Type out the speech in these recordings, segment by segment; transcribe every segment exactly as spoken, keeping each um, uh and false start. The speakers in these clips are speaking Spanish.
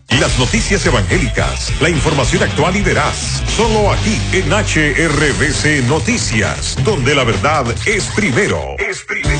Las noticias evangélicas, la información actual y veraz, solo aquí en H R B C Noticias, donde la verdad es primero. Es primero.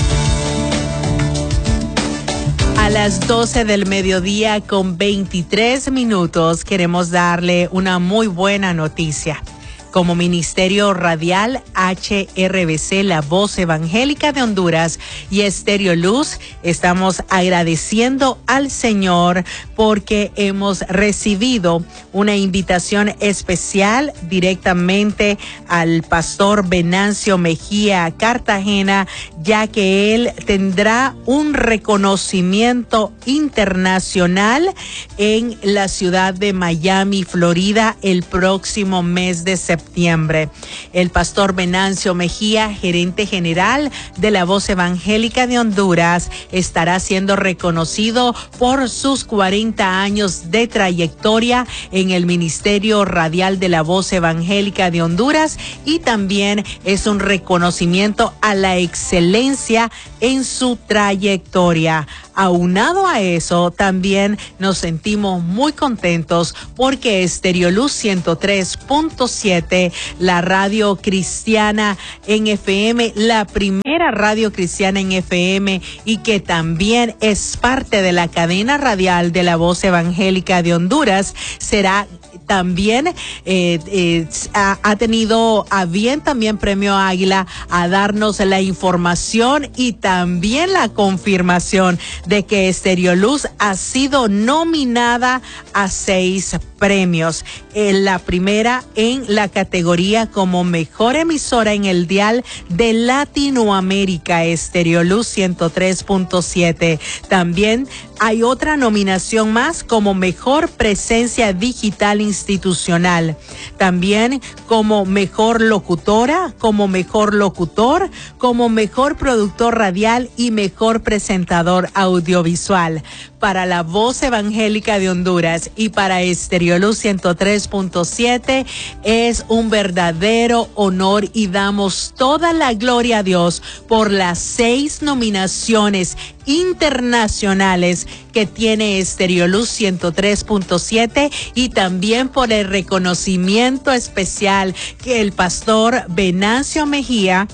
A las doce del mediodía con veintitrés minutos queremos darle una muy buena noticia. Como Ministerio Radial H R B C, la voz evangélica de Honduras y Estéreo Luz, estamos agradeciendo al Señor porque hemos recibido una invitación especial directamente al pastor Venancio Mejía Cartagena, ya que él tendrá un reconocimiento internacional en la ciudad de Miami, Florida, el próximo mes de septiembre. Septiembre. El pastor Venancio Mejía, gerente general de la Voz Evangélica de Honduras, estará siendo reconocido por sus cuarenta años de trayectoria en el Ministerio Radial de la Voz Evangélica de Honduras, y también es un reconocimiento a la excelencia en su trayectoria. Aunado a eso, también nos sentimos muy contentos porque Estéreo Luz ciento tres punto siete, la radio cristiana en F M, la primera radio cristiana en F M, y que también es parte de la cadena radial de la Voz Evangélica de Honduras, será también eh, eh, ha, ha tenido a bien también Premio Águila a darnos la información y también la confirmación de que Estéreo Luz ha sido nominada a seis premios. Eh, la primera en la categoría como mejor emisora en el dial de Latinoamérica, Estéreo Luz ciento tres punto siete. También hay otra nominación más como mejor presencia digital institucional. También como mejor locutora, como mejor locutor, como mejor productor radial y mejor presentador audiovisual. Para la Voz Evangélica de Honduras y para Estéreo Luz ciento tres punto siete es un verdadero honor y damos toda la gloria a Dios por las seis nominaciones internacionales que tiene Estéreo Luz ciento tres punto siete, y también por el reconocimiento especial que el pastor Venancio Mejía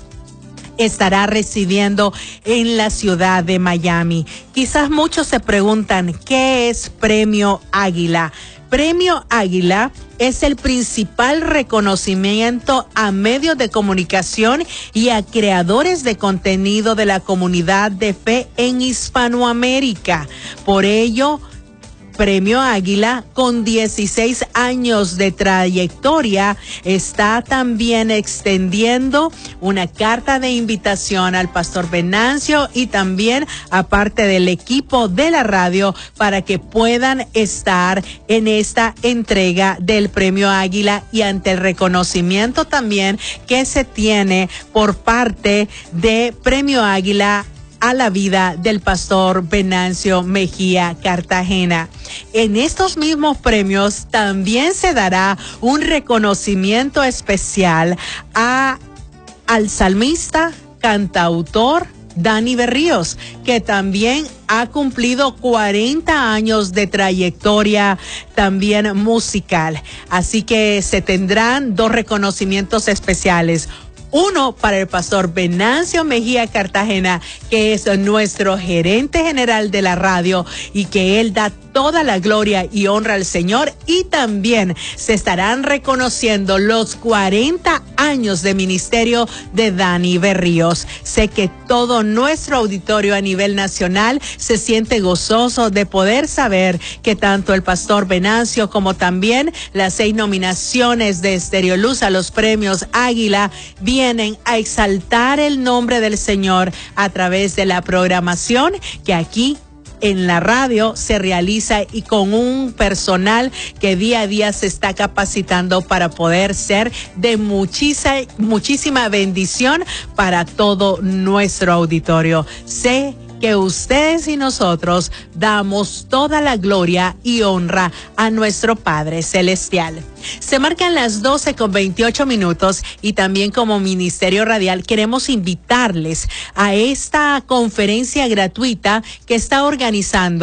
estará recibiendo en la ciudad de Miami. Quizás muchos se preguntan, ¿qué es Premio Águila? Premio Águila es el principal reconocimiento a medios de comunicación y a creadores de contenido de la comunidad de fe en Hispanoamérica. Por ello, Premio Águila, con dieciséis años de trayectoria, está también extendiendo una carta de invitación al pastor Venancio y también a parte del equipo de la radio para que puedan estar en esta entrega del Premio Águila y ante el reconocimiento también que se tiene por parte de Premio Águila a la vida del pastor Venancio Mejía Cartagena. En estos mismos premios también se dará un reconocimiento especial a, al salmista, cantautor Dani Berríos, que también ha cumplido cuarenta años de trayectoria también musical. Así que se tendrán dos reconocimientos especiales. Uno para el pastor Venancio Mejía Cartagena, que es nuestro gerente general de la radio y que él da toda la gloria y honra al Señor, y también se estarán reconociendo los cuarenta años de ministerio de Dani Berríos. Sé que todo nuestro auditorio a nivel nacional se siente gozoso de poder saber que tanto el pastor Venancio como también las seis nominaciones de Estéreo Luz a los premios Águila vienen a exaltar el nombre del Señor a través de la programación que aquí en la radio se realiza y con un personal que día a día se está capacitando para poder ser de muchísima, muchísima bendición para todo nuestro auditorio. Sé que ustedes y nosotros damos toda la gloria y honra a nuestro Padre Celestial. Se marcan las doce con veintiocho minutos y también como Ministerio Radial queremos invitarles a esta conferencia gratuita que está organizando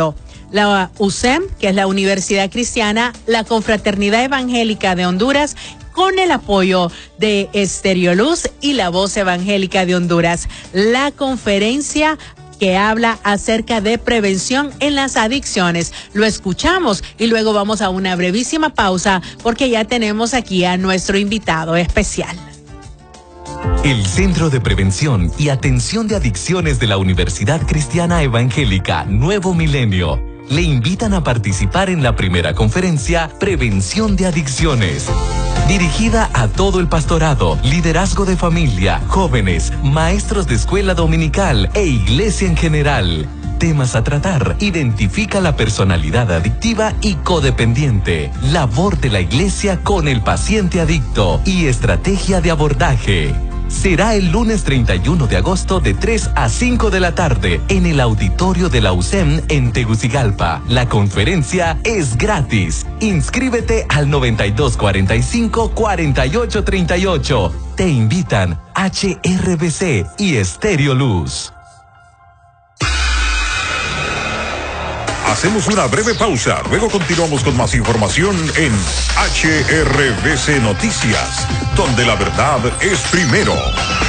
la U S E M, que es la Universidad Cristiana, la Confraternidad Evangélica de Honduras, con el apoyo de Estéreo Luz y la Voz Evangélica de Honduras. La conferencia que habla acerca de prevención en las adicciones. Lo escuchamos y luego vamos a una brevísima pausa porque ya tenemos aquí a nuestro invitado especial. El Centro de Prevención y Atención de Adicciones de la Universidad Cristiana Evangélica Nuevo Milenio le invitan a participar en la primera conferencia Prevención de Adicciones, dirigida a todo el pastorado, liderazgo de familia, jóvenes, maestros de escuela dominical e iglesia en general. Temas a tratar: identifica la personalidad adictiva y codependiente, labor de la iglesia con el paciente adicto y estrategia de abordaje. Será el lunes treinta y uno de agosto de tres a cinco de la tarde en el auditorio de la U S E M en Tegucigalpa. La conferencia es gratis. Inscríbete al noventa y dos cuarenta y cinco cuarenta y ocho treinta y ocho. Te invitan H R B C y Estéreo Luz. Hacemos una breve pausa, luego continuamos con más información en H R B C Noticias, donde la verdad es primero.